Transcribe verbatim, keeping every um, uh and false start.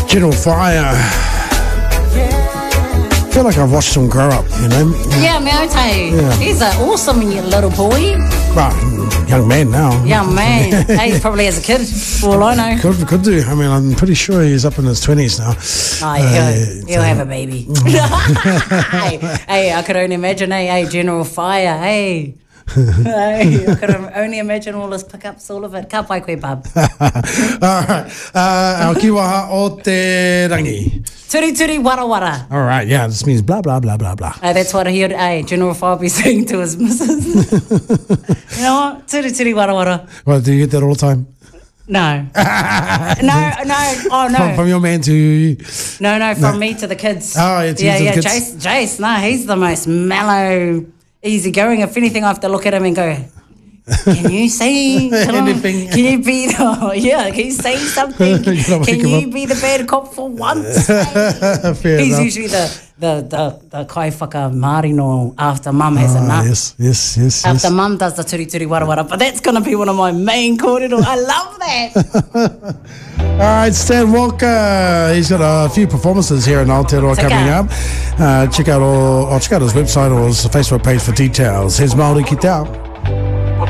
General Fire. I feel like I've watched him grow up, you know. Yeah, me I tell you. Yeah. He's an awesome little boy. Well, young man now. Young man. Hey, probably as a kid, for all I know. Could, could do. I mean, I'm pretty sure he's up in his twenties now. Oh, yeah, Uh, he'll, he'll have a baby. hey, hey, I could only imagine, hey, hey, General Fire, hey. hey, I could only imagine all his pickups, all of it. Ka pai koe, bub. Alright. Uh, our kiwaha o te rangi. Turi turi wara wara. Alright, yeah, this means blah, blah, blah, blah, blah. Hey, that's what he heard, hey, General Fire be saying to his missus. You know what? Turi turi wara wara. Well, do you get that all the time? No. no, no, oh no. From, from your man to... No, no, from No. me to the kids. Oh, yeah, to yeah, the yeah. kids. Jace, Jace, no, he's the most mellow, easygoing. If anything, I have to look at him and go, "Can you say Anything. Can you be the yeah? Can you say something? You gotta Can wake him you up. be the bad cop for once?" Fair He's enough. usually the the the the kai whaka marino after mum has a Ah, nut. yes, yes, yes, yes. After mum does the turi turi wara wara, but that's gonna be one of my main kōrero. I love that. All right, Stan Walker. He's got a few performances here in Aotearoa Check coming out. up. Uh, check out all, or check out his website or his Facebook page for details. Here's Māori Ki Te Ao.